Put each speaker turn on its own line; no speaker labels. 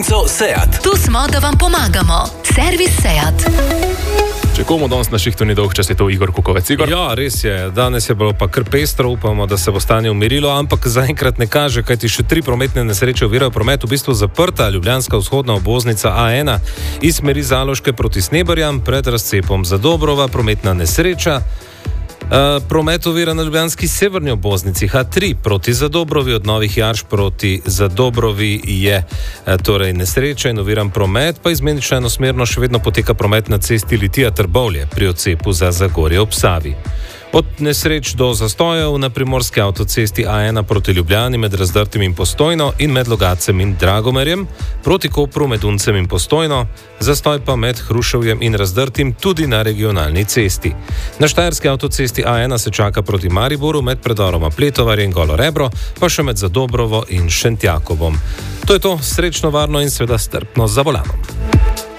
Seat.
Tu smo, da vam pomagamo. Servis Seat.
Če komu danes na šihtu ni dolg čas, je to Igor Kukovec. Igor?
Ja, res je. Danes je bilo pa kar pestro, upamo, da se bo stanje umirilo, ampak zaenkrat ne kaže, kajti še 3 prometne nesreče ovirajo promet. V bistvu zaprta ljubljanska vzhodna obvoznica A1 iz smeri Zaloške proti Sneberjam pred razcepom Zadobrova, prometna nesreča. Promet ovira na ljubljanski severni obvoznici H3 proti Zadobrovi, od Novih Jarš proti Zadobrovi je torej nesreča in oviran promet, pa izmenično enosmerno še vedno poteka promet na cesti Litija-Trbovlje pri odcepu za Zagorje ob Savi. Od nesreč do zastojev na primorski avtocesti A1 proti Ljubljani med Razdrtim in Postojno in med Logatcem in Dragomerjem, proti Kopru med Uncem in Postojno, zastoj pa med Hruševjem in Razdrtim tudi na regionalni cesti. Na štajerski avtocesti A1 se čaka proti Mariboru med predoroma Pletovarje in Golo Rebro, pa še med Zadobrovo in Šentjakovom. To je to, srečno, varno in seveda strpno za volanom.